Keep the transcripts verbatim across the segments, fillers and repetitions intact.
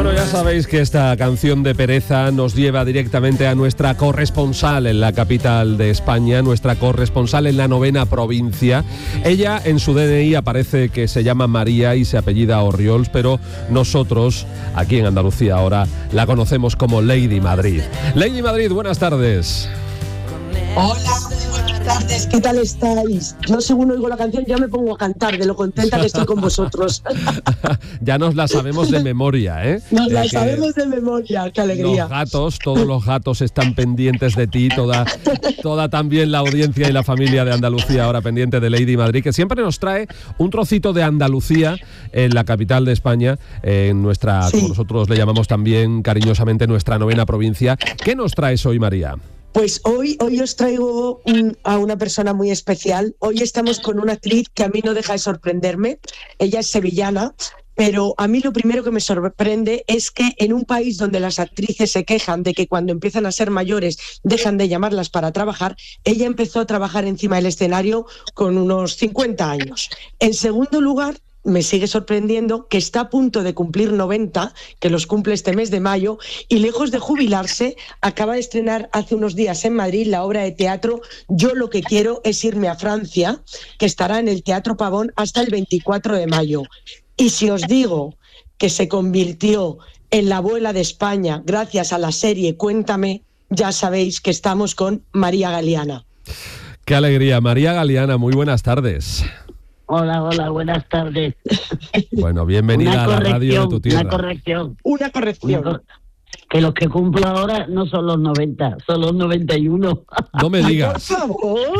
Bueno, ya sabéis que esta canción de Pereza nos lleva directamente a nuestra corresponsal en la capital de España, nuestra corresponsal en la novena provincia. Ella en su D N I aparece que se llama María y se apellida Orriols, pero nosotros, aquí en Andalucía ahora, la conocemos como Lady Madrid. Lady Madrid, buenas tardes. Hola, buenas tardes, ¿qué tal estáis? Yo según oigo la canción ya me pongo a cantar de lo contenta que estoy con vosotros. Ya nos la sabemos de memoria, ¿eh? Nos la eh, sabemos de memoria, qué alegría. Los gatos, todos los gatos están pendientes de ti, toda, toda también la audiencia y la familia de Andalucía ahora pendiente de Lady Madrid, que siempre nos trae un trocito de Andalucía en la capital de España, en nuestra, sí. como nosotros le llamamos también cariñosamente, nuestra novena provincia. ¿Qué nos traes hoy, María? Pues hoy, hoy os traigo un, a una persona muy especial. Hoy estamos con una actriz que a mí no deja de sorprenderme. Ella es sevillana, pero a mí lo primero que me sorprende es que en un país donde las actrices se quejan de que cuando empiezan a ser mayores dejan de llamarlas para trabajar, ella empezó a trabajar encima del escenario con unos cincuenta años. En segundo lugar, me sigue sorprendiendo que está a punto de cumplir noventa, que los cumple este mes de mayo, y lejos de jubilarse, acaba de estrenar hace unos días en Madrid la obra de teatro Yo lo que quiero es irme a Francia, que estará en el Teatro Pavón hasta el veinticuatro de mayo. Y si os digo que se convirtió en la abuela de España gracias a la serie Cuéntame, ya sabéis que estamos con María Galeana. ¡Qué alegría! María Galeana, muy buenas tardes. Hola, hola, buenas tardes. Bueno, bienvenida a la radio de tu tierra. Una corrección. Una corrección. Una cor- que los que cumplo ahora no son los noventa, son los noventa y uno. No me digas. Por favor.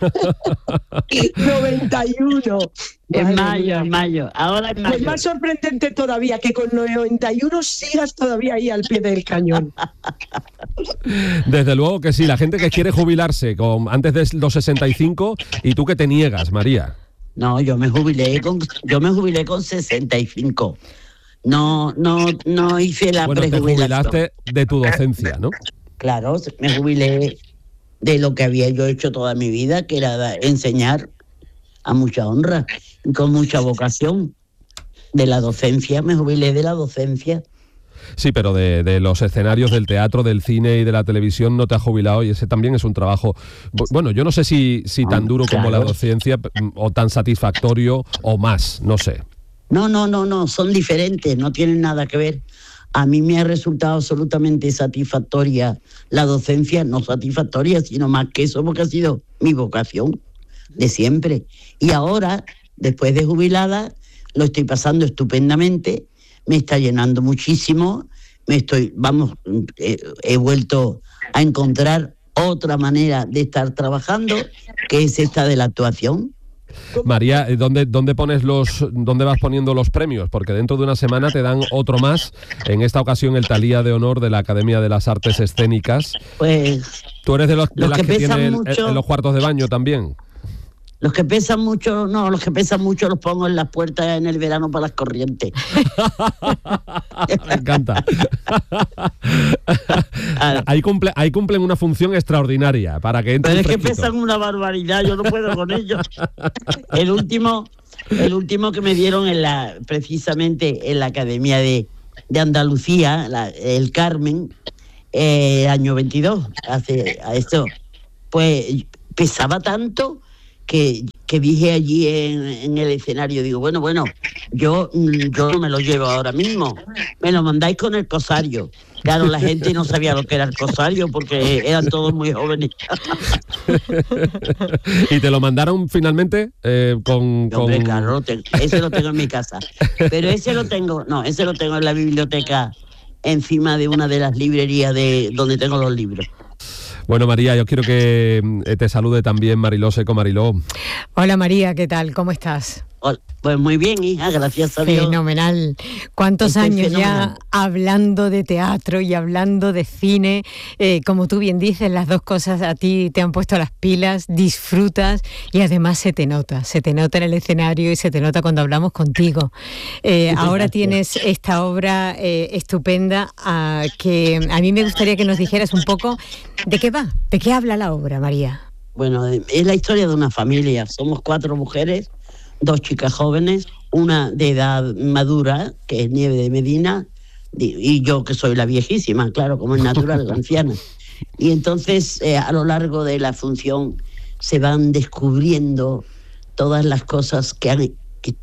noventa y uno. En mayo, en mayo. Ahora en mayo. Pues más sorprendente todavía que con noventa y uno sigas todavía ahí al pie del cañón. Desde luego que sí, la gente que quiere jubilarse con antes de los sesenta y cinco y tú que te niegas, María. No, yo me jubilé con yo me jubilé con sesenta y cinco. No, no, no hice la bueno, prejubilación. Te jubilaste de tu docencia, ¿no? Claro, me jubilé de lo que había yo hecho toda mi vida, que era enseñar a mucha honra y con mucha vocación. De la docencia, me jubilé de la docencia. Sí, pero de, de los escenarios del teatro, del cine y de la televisión no te has jubilado, y ese también es un trabajo, bueno, yo no sé si, si tan duro claro. como la docencia o tan satisfactorio o más, no sé. No, no, no, no, son diferentes, no tienen nada que ver. A mí me ha resultado absolutamente satisfactoria la docencia, no satisfactoria, sino más que eso, porque ha sido mi vocación de siempre. Y ahora, después de jubilada, lo estoy pasando estupendamente. Me está llenando muchísimo, me estoy, vamos, eh, he vuelto a encontrar otra manera de estar trabajando, que es esta de la actuación. María, ¿dónde, dónde pones los, dónde vas poniendo los premios? Porque dentro de una semana te dan otro más, en esta ocasión el Talía de Honor de la Academia de las Artes Escénicas. Pues ¿Tú eres de, los, de los las que, que tiene el, mucho... el, los cuartos de baño también? Los que pesan mucho, no, los que pesan mucho los pongo en las puertas en el verano para las corrientes. Me encanta. ahí, cumple, ahí cumplen una función extraordinaria para que entre. Pero es fresquito. que pesan una barbaridad, yo no puedo con ellos. El último, el último que me dieron en la, precisamente en la Academia de, de Andalucía, la, el Carmen, eh, año veintidós, hace a esto, pues pesaba tanto. Que, que dije allí en, en el escenario, digo, bueno, bueno, yo, yo no me lo llevo ahora mismo, me lo mandáis con el cosario. Claro, la gente no sabía lo que era el cosario porque eran todos muy jóvenes. ¿Y te lo mandaron finalmente eh, con, con... Hombre, claro, lo tengo, ese lo tengo en mi casa. Pero ese lo tengo, no, ese lo tengo en la biblioteca, encima de una de las librerías de donde tengo los libros. Bueno, María, yo quiero que te salude también Mariló Seco. Mariló. Hola, María, ¿qué tal? ¿Cómo estás? Pues muy bien, hija, gracias a Dios. Fenomenal. ¿Cuántos Estoy años fenomenal. ya hablando de teatro y hablando de cine? Eh, como tú bien dices, las dos cosas a ti te han puesto las pilas, disfrutas y además se te nota, se te nota en el escenario y se te nota cuando hablamos contigo. Eh, ahora tienes esta obra eh, estupenda a, que a mí me gustaría que nos dijeras un poco de qué va, de qué habla la obra, María. Bueno, es la historia de una familia, somos cuatro mujeres, dos chicas jóvenes, una de edad madura, que es Nieve de Medina, y yo que soy la viejísima, claro, como es natural, la anciana. Y entonces eh, a lo largo de la función se van descubriendo todas las cosas que han que,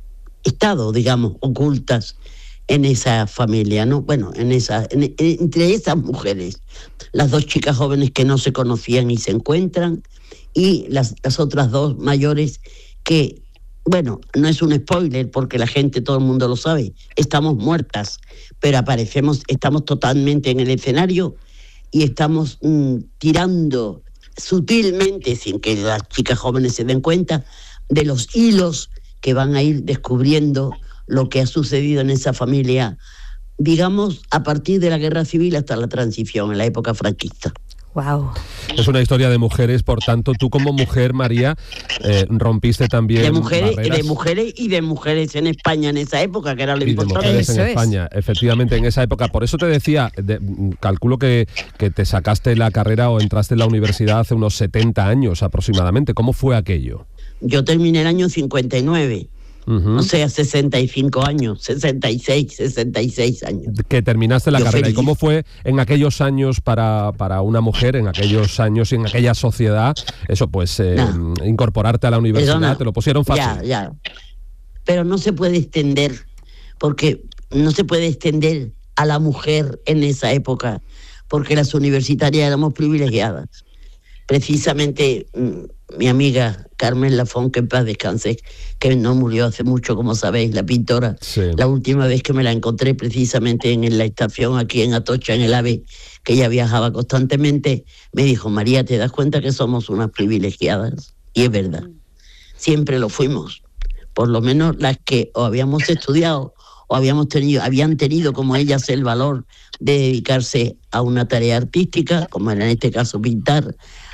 estado, digamos, ocultas en esa familia, ¿no? Bueno, en esa, en, en, entre esas mujeres, las dos chicas jóvenes que no se conocían y se encuentran, y las, las otras dos mayores que, bueno, no es un spoiler porque la gente, todo el mundo lo sabe, estamos muertas, pero aparecemos, estamos totalmente en el escenario y estamos mm, tirando sutilmente, sin que las chicas jóvenes se den cuenta, de los hilos que van a ir descubriendo lo que ha sucedido en esa familia, digamos, a partir de la Guerra Civil hasta la transición, en la época franquista. Wow. Es una historia de mujeres, por tanto, tú como mujer, María, eh, rompiste también de mujeres, barreras. de mujeres y de mujeres en España en esa época, que era lo y importante. de mujeres en Eso es. España, efectivamente, en esa época. Por eso te decía, de, calculo que, que te sacaste la carrera o entraste en la universidad hace unos setenta años aproximadamente. ¿Cómo fue aquello? Yo terminé el año cincuenta y nueve. Uh-huh. O sea, sesenta y cinco años, sesenta y seis, sesenta y seis años. Que terminaste la Yo carrera. feliz. ¿Y cómo fue en aquellos años para, para una mujer, en aquellos años y en aquella sociedad, eso pues, eh, No. incorporarte a la universidad? Perdona, ¿Te lo pusieron fácil? Ya, ya. Pero no se puede extender, porque no se puede extender a la mujer en esa época, porque las universitarias éramos privilegiadas. Precisamente mi amiga Carmen Lafón, que en paz descanse, que no murió hace mucho, como sabéis, la pintora, Sí. la última vez que me la encontré precisamente en la estación aquí en Atocha, en el AVE, que ella viajaba constantemente, me dijo: María, ¿te das cuenta que somos unas privilegiadas? Y es verdad, siempre lo fuimos, por lo menos las que o habíamos estudiado o habíamos tenido, habían tenido como ellas el valor de dedicarse a una tarea artística, como era en este caso pintar,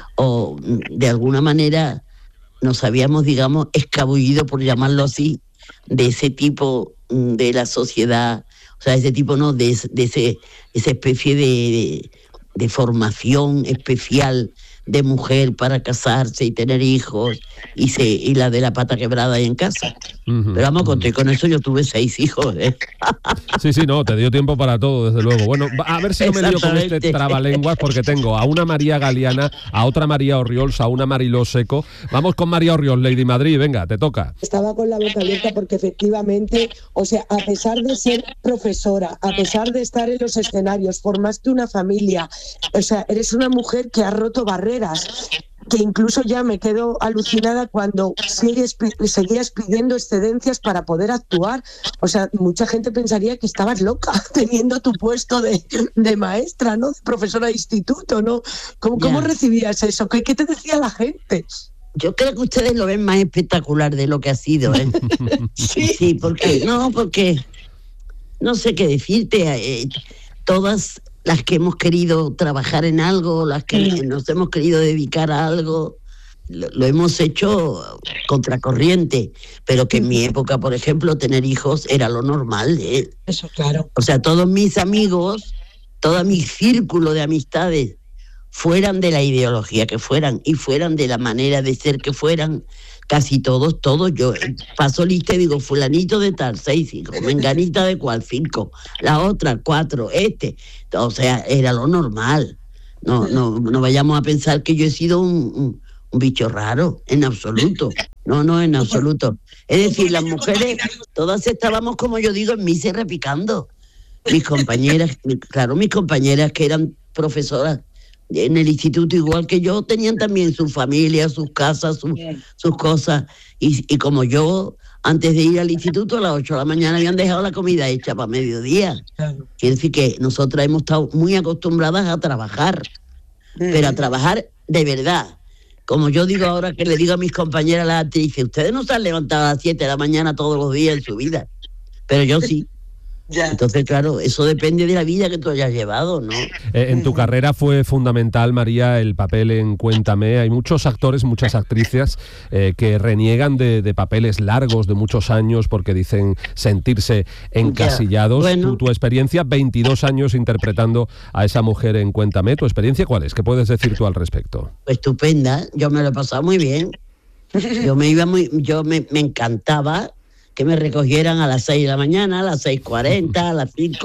o de alguna manera nos habíamos, digamos, escabullido, por llamarlo así, de ese tipo de la sociedad, o sea, ese tipo, ¿no?, de, de ese, esa especie de, de, de formación especial de mujer para casarse y tener hijos, y, se, y la de la pata quebrada ahí en casa. Uh-huh. Pero vamos, conté con eso, yo tuve seis hijos, ¿eh? Sí, sí, no, te dio tiempo para todo, desde luego. Bueno, a ver si no me lío con este Exactamente. trabalenguas, porque tengo a una María Galeana, a otra María Orriols, a una Mariló Seco. Vamos con María Orriols, Lady Madrid, venga, te toca. Estaba con la boca abierta porque efectivamente, o sea, a pesar de ser profesora, a pesar de estar en los escenarios, formaste una familia, o sea, eres una mujer que ha roto barreras, que incluso ya me quedo alucinada cuando sigues, seguías pidiendo excedencias para poder actuar. O sea, mucha gente pensaría que estabas loca teniendo tu puesto de, de maestra, ¿no? De profesora de instituto, ¿no? ¿Cómo, cómo recibías eso? ¿Qué, ¿Qué te decía la gente? Yo creo que ustedes lo ven más espectacular de lo que ha sido, ¿eh? Sí. Sí, porque, no, porque no sé qué decirte, eh, todas las que hemos querido trabajar en algo, las que Mm. nos hemos querido dedicar a algo, lo, lo hemos hecho contracorriente, pero que en mi época, por ejemplo, tener hijos era lo normal, ¿eh? Eso, claro. O sea, todos mis amigos, todo mi círculo de amistades, fueran de la ideología que fueran y fueran de la manera de ser que fueran, casi todos, todos, yo paso lista y digo, fulanito de tal, seis hijos, menganita de cual, cinco, la otra, cuatro, este. O sea, era lo normal. No, no, no vayamos a pensar que yo he sido un, un, un bicho raro, en absoluto. No, no, en absoluto. Es decir, las mujeres, todas estábamos, como yo digo, en misa y repicando. Mis compañeras, claro, mis compañeras que eran profesoras en el instituto igual que yo, tenían también su familia, sus casas, sus, sus cosas, y, y como yo, antes de ir al instituto a las ocho de la mañana habían dejado la comida hecha para mediodía. Claro. Quiere decir que nosotras hemos estado muy acostumbradas a trabajar, pero a trabajar de verdad. Como yo digo ahora, que le digo a mis compañeras las actrices, ustedes no se han levantado a las siete de la mañana todos los días en su vida, pero yo sí. Ya. Entonces, claro, eso depende de la vida que tú hayas llevado, ¿no? Eh, en tu carrera fue fundamental, María, el papel en Cuéntame. Hay muchos actores, muchas actrices eh, que reniegan de, de papeles largos, de muchos años, porque dicen sentirse encasillados. Bueno. Tu, tu experiencia, veintidós años interpretando a esa mujer en Cuéntame. ¿Tu experiencia cuál es? ¿Qué puedes decir tú al respecto? Estupenda, yo me lo he pasado muy bien. Yo me iba muy, yo me, me encantaba que me recogieran a las seis de la mañana, a las seis cuarenta, a las cinco,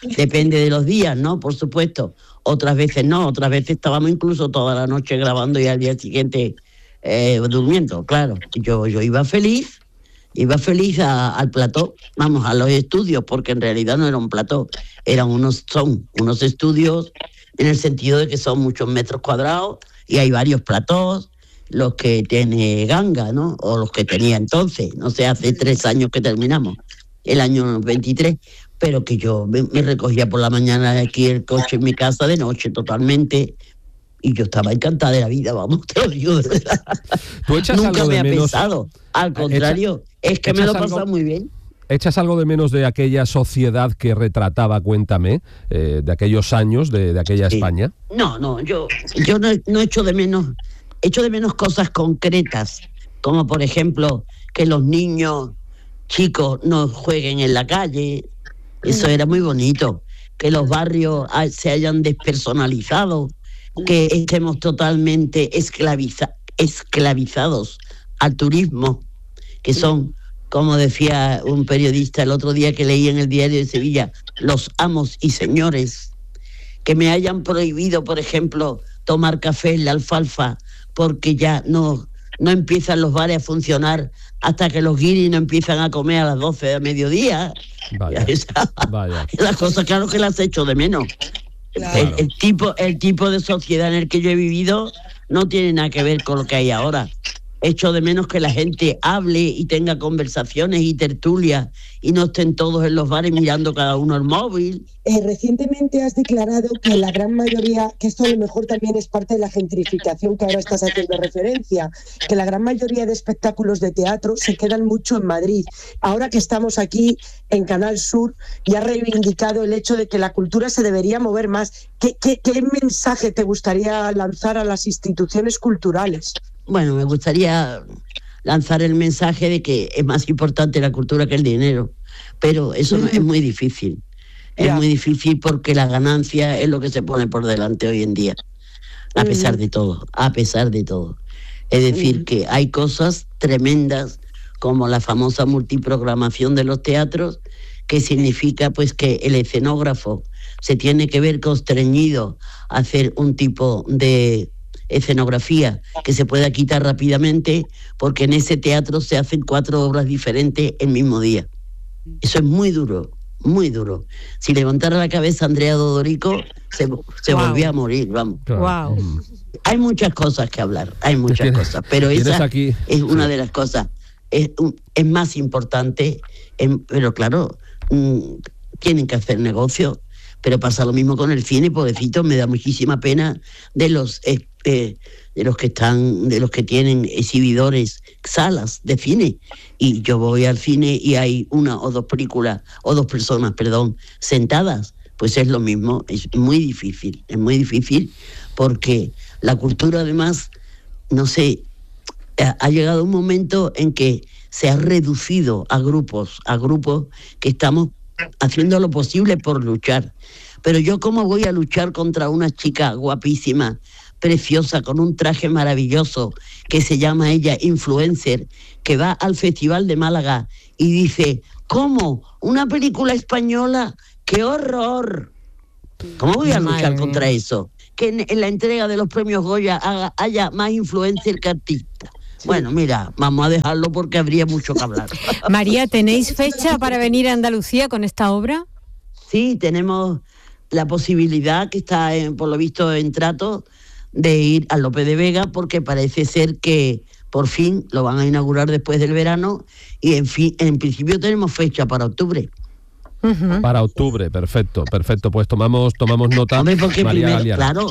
depende de los días, ¿no? Por supuesto. Otras veces no, otras veces estábamos incluso toda la noche grabando y al día siguiente eh, durmiendo, claro. Yo, yo iba feliz, iba feliz a, al plató, vamos, a los estudios, porque en realidad no era un plató, eran unos, son unos estudios en el sentido de que son muchos metros cuadrados y hay varios platós, los que tiene Ganga, ¿no? O los que tenía entonces, no sé, hace tres años que terminamos, el año veintitrés, pero que yo me, me recogía por la mañana aquí el coche en mi casa, de noche totalmente, y yo estaba encantada de la vida, vamos, te lo digo de verdad. ¿Tú echas Nunca algo me de ha menos? pesado, al contrario, es que me lo he pasado algo... muy bien. ¿Echas algo de menos de aquella sociedad que retrataba, cuéntame, eh, de aquellos años, de, de aquella Sí. España? No, no, yo, yo no, no echo de menos, echo de menos cosas concretas, como por ejemplo que los niños chicos no jueguen en la calle, eso era muy bonito, que los barrios se hayan despersonalizado, que estemos totalmente esclaviza, esclavizados al turismo, que son, como decía un periodista el otro día que leí en el Diario de Sevilla, los amos y señores, que me hayan prohibido, por ejemplo, tomar café en la Alfalfa, porque ya no, no empiezan los bares a funcionar hasta que los guiris no empiezan a comer a las doce de mediodía. Vaya, Esa, vaya. Las cosas, claro que las echo de menos. Claro. El, el, tipo, el tipo de sociedad en el que yo he vivido no tiene nada que ver con lo que hay ahora. Echo de menos que la gente hable y tenga conversaciones y tertulias y no estén todos en los bares mirando cada uno el móvil. Eh, recientemente has declarado que la gran mayoría, que esto a lo mejor también es parte de la gentrificación que ahora estás haciendo referencia, que la gran mayoría de espectáculos de teatro se quedan mucho en Madrid. Ahora que estamos aquí en Canal Sur, ya has reivindicado el hecho de que la cultura se debería mover más. ¿Qué, qué, qué mensaje te gustaría lanzar a las instituciones culturales? Bueno, me gustaría lanzar el mensaje de que es más importante la cultura que el dinero, pero eso no, es muy difícil. Es yeah. muy difícil porque la ganancia es lo que se pone por delante hoy en día, a pesar de todo, a pesar de todo. Es decir, que hay cosas tremendas como la famosa multiprogramación de los teatros, que significa pues que el escenógrafo se tiene que ver constreñido a hacer un tipo de escenografía que se pueda quitar rápidamente, porque en ese teatro se hacen cuatro obras diferentes el mismo día. Eso es muy duro, muy duro. Si levantara la cabeza Andrea Dodorico, se, se wow. volvía a morir, vamos. Wow. Hay muchas cosas que hablar, hay muchas ¿Tienes, cosas, pero esa aquí? es una sí. de las cosas. Es, un, es más importante, en, pero claro, mmm, tienen que hacer negocio. Pero pasa lo mismo con el cine, pobrecito, me da muchísima pena de los eh, eh, de los que están, de los que tienen exhibidores, salas de cine. Y yo voy al cine y hay una o dos películas, o dos personas, perdón, sentadas. Pues es lo mismo, es muy difícil, es muy difícil porque la cultura además, no sé, ha, ha llegado un momento en que se ha reducido a grupos, a grupos que estamos haciendo lo posible por luchar. Pero yo, ¿cómo voy a luchar contra una chica guapísima, preciosa, con un traje maravilloso, que se llama ella influencer, que va al Festival de Málaga y dice, ¿cómo? ¿Una película española? ¡Qué horror! ¿Cómo voy a luchar Madre contra mía. eso? Que en, en la entrega de los premios Goya haga, haya más influencer que artista. Bueno, mira, vamos a dejarlo porque habría mucho que hablar. María, ¿tenéis fecha para venir a Andalucía con esta obra? Sí, tenemos la posibilidad, que está en, por lo visto en trato, de ir a Lope de Vega, porque parece ser que por fin lo van a inaugurar después del verano y en fin, en principio tenemos fecha para octubre. Uh-huh. Para octubre, perfecto, perfecto. Pues tomamos tomamos nota. Hombre, porque María primero, Galiano. Claro,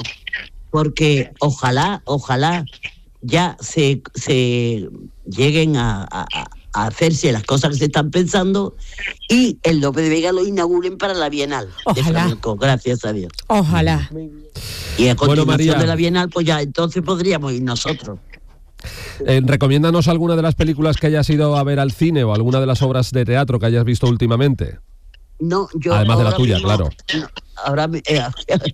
porque ojalá, ojalá ya se, se lleguen a, a, a hacerse las cosas que se están pensando y el Lope de Vega lo inauguren para la Bienal ojalá. de Flamenco, gracias a Dios. Ojalá. Y a continuación bueno, María, de la Bienal, pues ya entonces podríamos ir nosotros. Eh, recomiéndanos alguna de las películas que hayas ido a ver al cine o alguna de las obras de teatro que hayas visto últimamente. No, yo Además de la tuya, mismo, claro. No, ahora, eh,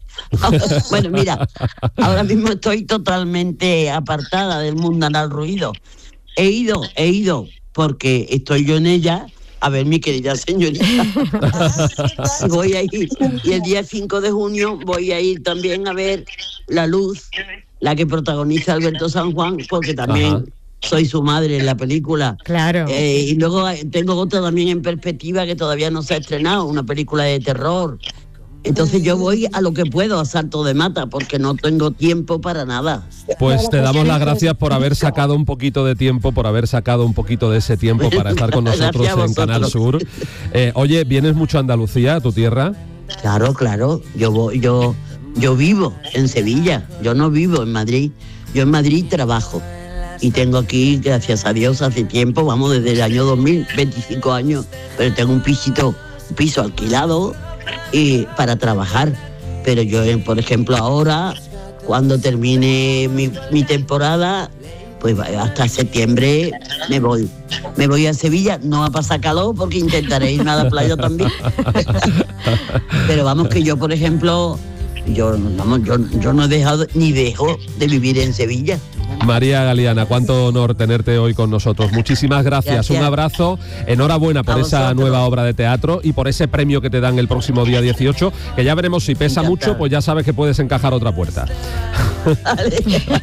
bueno, mira, ahora mismo estoy totalmente apartada del mundanal ruido. He ido, he ido, porque estoy yo en ella, a ver mi querida señorita. Voy a ir, y el día cinco de junio voy a ir también a ver La Luz, la que protagoniza Alberto San Juan, porque también Ajá. soy su madre en la película. Claro. Eh, y luego tengo otra también en perspectiva que todavía no se ha estrenado, una película de terror. Entonces yo voy a lo que puedo, a salto de mata, porque no tengo tiempo para nada. Pues te damos las gracias por haber sacado un poquito de tiempo, por haber sacado un poquito de ese tiempo para estar con nosotros en Canal Sur. Eh, oye, ¿vienes mucho a Andalucía, a tu tierra? Claro, claro. Yo voy, yo, yo vivo en Sevilla. Yo no vivo en Madrid. Yo en Madrid trabajo. Y tengo aquí, gracias a Dios, hace tiempo, vamos, desde el año dos mil, veinticinco años, pero tengo un pisito, un piso alquilado y para trabajar. Pero yo, por ejemplo, ahora, cuando termine mi, mi temporada, pues hasta septiembre me voy. Me voy a Sevilla, no a pasar calor porque intentaré irme a la playa también. Pero vamos, que yo, por ejemplo, yo, vamos, yo, yo no he dejado ni dejo de vivir en Sevilla. María Galeana, cuánto honor tenerte hoy con nosotros. Muchísimas gracias. gracias. Un abrazo. Enhorabuena por esa nueva obra de teatro y por ese premio que te dan el próximo día dieciocho, que ya veremos si pesa Encantado. mucho, pues ya sabes que puedes encajar otra puerta. Vale.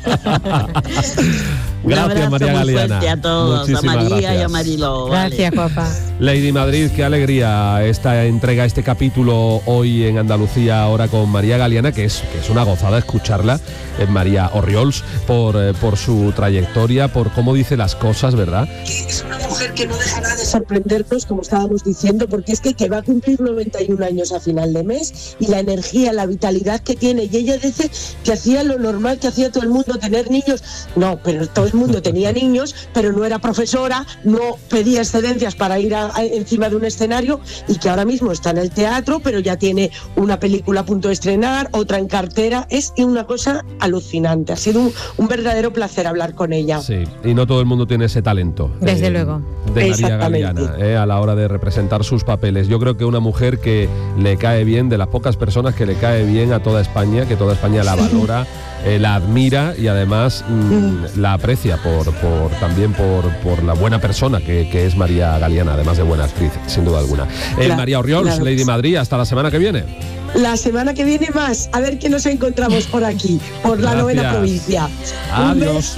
Gracias, María Galeana. A todos, a María gracias. y a Mariló. Vale. Gracias, papá. Lady Madrid, qué alegría esta entrega, este capítulo hoy en Andalucía, ahora con María Galeana, que es, que es una gozada escucharla, eh, María Orriols, por, eh, por su trayectoria, por cómo dice las cosas, ¿verdad? Es una mujer que no dejará de sorprendernos, como estábamos diciendo, porque es que, que va a cumplir noventa y un años a final de mes, y la energía, la vitalidad que tiene, y ella dice que hacía lo normal que hacía todo el mundo, tener niños. No, pero todo el mundo tenía niños, pero no era profesora, no pedía excedencias para ir a, a, encima de un escenario, y que ahora mismo está en el teatro, pero ya tiene una película a punto de estrenar, otra en cartera. Es una cosa alucinante. Ha sido un, un verdadero placer hablar con ella. Sí, y no todo el mundo tiene ese talento. Desde eh, luego. De María Galeana, eh, a la hora de representar sus papeles. Yo creo que una mujer que le cae bien, de las pocas personas que le cae bien a toda España, que toda España la valora, eh, la admira y además mmm, la aprecia por, por también por, por la buena persona que, que es María Galeana, además de buena actriz, sin duda alguna. Eh, claro, María Orriols, claro. Lady Madrid, hasta la semana que viene. La semana que viene más, a ver qué nos encontramos por aquí, por la Gracias. novena provincia. Adiós.